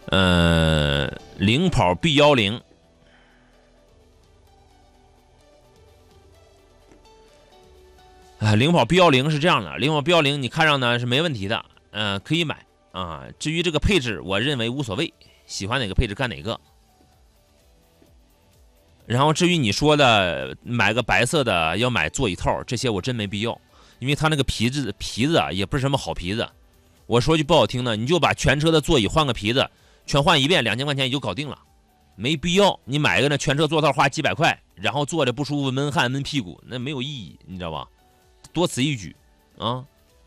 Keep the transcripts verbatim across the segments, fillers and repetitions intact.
呃，领跑 B 幺零。啊，领跑 B 幺零是这样的，领跑 B 幺零你看上呢是没问题的，嗯、呃，可以买啊。至于这个配置，我认为无所谓，喜欢哪个配置干哪个。然后至于你说的买个白色的要买座椅套，这些我真没必要，因为它那个皮子皮子啊也不是什么好皮子。我说句不好听的，你就把全车的座椅换个皮子，全换一遍，两千块钱也就搞定了，没必要。你买个那全车座套花几百块，然后坐着不舒服闷汗闷屁股，那没有意义，你知道吧？多此一举啊！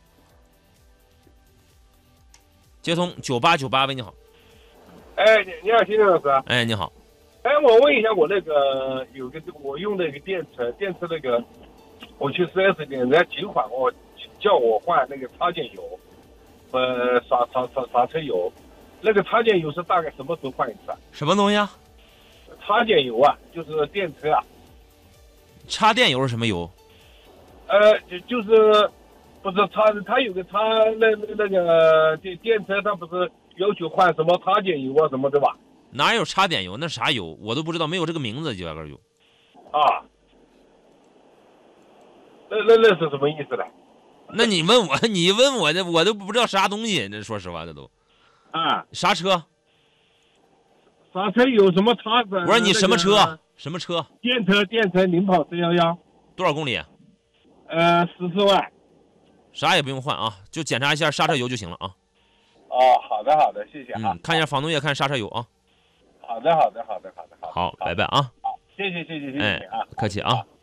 接通九八九八，喂，你好。 哎，你你好，金老师。 哎，你好。 哎，我问一下，我那个有个我用那个电车，电车那个，我去 四 S 店，人家几款我叫我换那个插件油，呃，刹刹刹刹车油，那个插件油是大概什么时候换一次啊？ 什么东西啊？ 插件油啊，就是电车啊。 插电油是什么油？ 呃，就就是不是插，它有个插那那个电电车，它不是要求换什么插件油啊什么的吧？ 哪有插电油？那啥油我都不知道，没有这个名字，就压根有。 啊，那那那是什么意思呢？ 那你问我，你问我的，我都不知道啥东西。那说实话，这都啊， 啥车？ 刹车有什么插子？ 我说你什么车？ 那个、 什么车？ 电车，电车领跑四一一。 多少公里？ 呃，十四万。 啥也不用换啊，就检查一下刹车油就行了啊。 哦，好的好的，谢谢啊。 嗯，看一下仿动液，看刹车油啊。 好的好的好的好的好的。 好，拜拜啊。 好，谢谢谢谢谢谢哎， 啊， 客气啊。